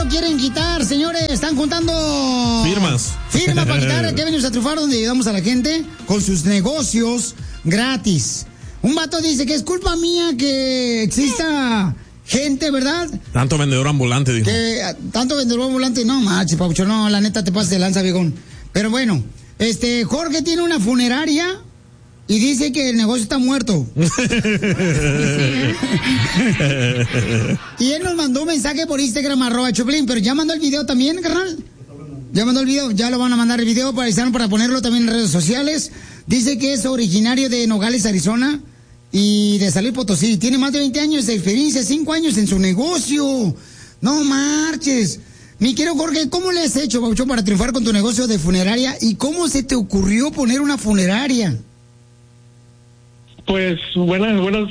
quieren quitar, señores. Están juntando firmas para quitar que venimos a triunfar, donde ayudamos a la gente con sus negocios gratis. Un vato dice que es culpa mía que exista gente, ¿verdad? Tanto vendedor ambulante, dijo. Tanto vendedor ambulante, no, macho, Paucho, no, la neta te pasas de lanza, viejón. Pero bueno, Jorge tiene una funeraria y dice que el negocio está muerto. Y él nos mandó un mensaje por Instagram, @Choplin, pero ya mandó el video también, carnal. Ya mandó el video, ya lo van a mandar el video para ponerlo también en redes sociales. Dice que es originario de Nogales, Arizona, y de San Luis Potosí. Tiene más de 20 años de experiencia, 5 años en su negocio. No marches. Mi querido Jorge, ¿cómo le has hecho, Pauchón, para triunfar con tu negocio de funeraria? ¿Y cómo se te ocurrió poner una funeraria? Pues buenas.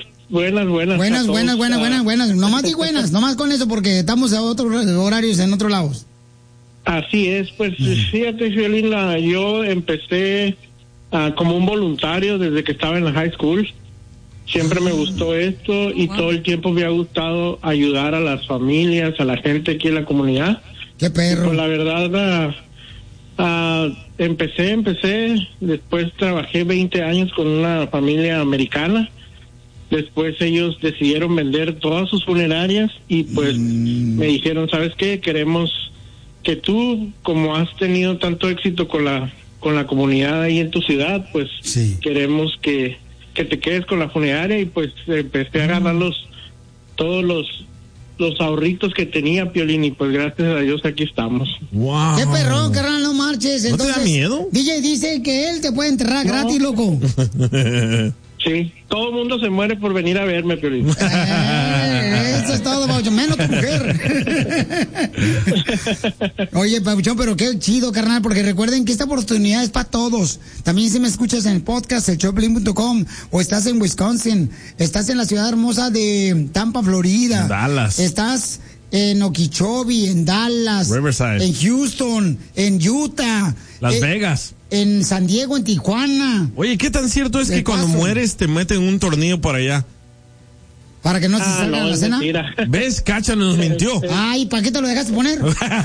Nomás di buenas, nomás con eso, porque estamos a otros horarios en otros lados. Así es, pues fíjate, Fiolín, yo empecé como un voluntario desde que estaba en la high school. Siempre me gustó esto y todo el tiempo me ha gustado ayudar a las familias, a la gente aquí en la comunidad. ¡Qué perro! Y pues la verdad, empecé, después trabajé 20 años con una familia americana. Después ellos decidieron vender todas sus funerarias y pues me dijeron, ¿sabes qué? Queremos que tú, como has tenido tanto éxito con la comunidad ahí en tu ciudad, pues queremos que te quedes con la funeraria. Y pues empecé a agarrar todos los ahorritos que tenía, Piolín, y pues gracias a Dios aquí estamos. Wow. ¡Qué perrón, carnal, no marches! Entonces, ¿no te da miedo? DJ dice que él te puede enterrar gratis, loco. Sí, todo el mundo se muere por venir a verme, Piolín. Eso es todo, Pauchón, menos tu mujer. Oye, Pauchón, pero qué chido, carnal, porque recuerden que esta oportunidad es para todos. También si me escuchas en el podcast, elchoplin.com, o estás en Wisconsin, estás en la ciudad hermosa de Tampa, Florida. Dallas. Estás en Okeechobee, en Dallas. Riverside. En Houston, en Utah. Las Vegas. En San Diego, en Tijuana. Oye, ¿qué tan cierto es que cuando mueres te meten un tornillo por allá? ¿Para que no te salga la cena? Mentira. ¿Ves? Cacha nos mintió. Ay, ¿para qué te lo dejaste poner?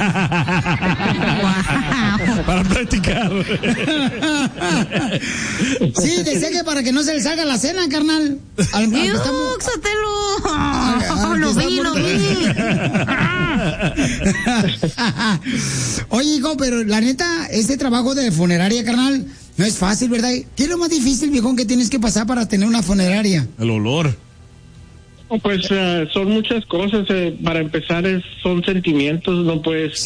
Para practicar. Sí, decía que para que no se le salga la cena, carnal. Lo vi. Oye, hijo, pero la neta, este trabajo de funeraria, carnal, no es fácil, ¿verdad? ¿Qué es lo más difícil, viejón, que tienes que pasar para tener una funeraria? El olor. Pues son muchas cosas. Para empezar, son sentimientos. No puedes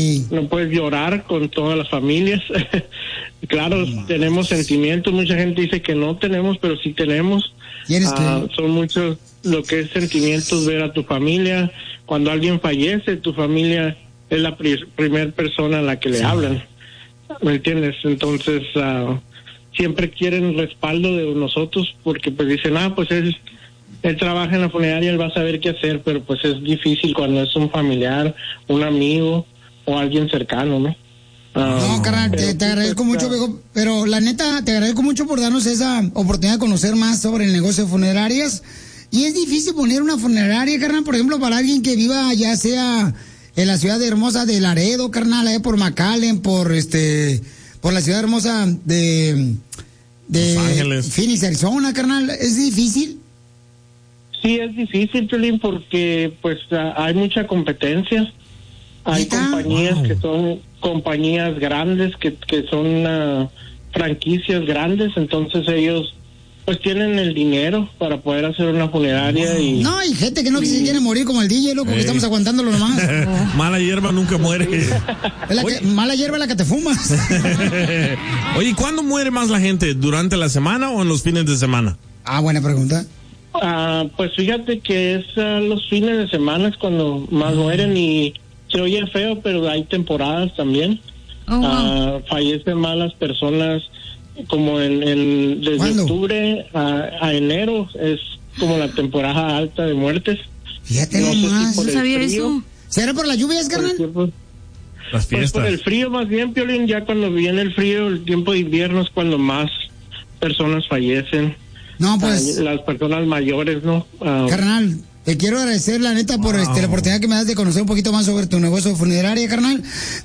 llorar con todas las familias. Claro, tenemos sentimientos. Mucha gente dice que no tenemos, pero sí tenemos. Son muchos lo que es sentimientos, ver a tu familia. Cuando alguien fallece, tu familia es la primera persona a la que le hablan. ¿Me entiendes? Entonces, siempre quieren respaldo de nosotros porque pues dicen, pues él trabaja en la funeraria, él va a saber qué hacer, pero pues es difícil cuando es un familiar, un amigo o alguien cercano, ¿no? No, carnal, te agradezco mucho, viejo, pero la neta, te agradezco mucho por darnos esa oportunidad de conocer más sobre el negocio de funerarias. Y es difícil poner una funeraria, carnal, por ejemplo, para alguien que viva ya sea en la ciudad hermosa de Laredo, carnal, por McAllen, por la ciudad hermosa de Los Ángeles, Phoenix, Arizona, carnal. ¿Es difícil? Sí, es difícil, Piolín, porque pues hay mucha competencia. Hay compañías que son compañías grandes, que son franquicias grandes, entonces ellos pues tienen el dinero para poder hacer una funeraria. Y no, hay gente que no se quiere morir como el DJ, loco, que estamos aguantándolo nomás. Mala hierba nunca muere. Mala hierba es la que te fumas. Oye, ¿cuándo muere más la gente? ¿Durante la semana o en los fines de semana? Buena pregunta. Pues fíjate que es los fines de semana es cuando más mueren, y se oye feo, pero hay temporadas también. Fallecen más las personas, como desde ¿cuándo? Octubre a enero es como la temporada alta de muertes. Fíjate nomás. No sabía eso. ¿Será por las lluvias, carnal? Las fiestas. Pues por el frío más bien, Piolín. Ya cuando viene el frío, el tiempo de invierno es cuando más personas fallecen. No, pues. Las personas mayores, ¿no? Carnal, Te quiero agradecer, la neta, por la oportunidad que me das de conocer un poquito más sobre tu negocio de funeraria, carnal.